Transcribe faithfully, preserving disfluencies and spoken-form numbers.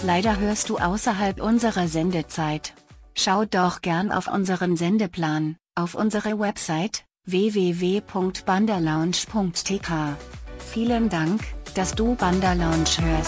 leider hörst du außerhalb unserer Sendezeit. Schau doch gern auf unseren Sendeplan, auf unsere Website, w w w punkt bandalounge punkt t k. Vielen Dank, dass du Banda Lounge hörst.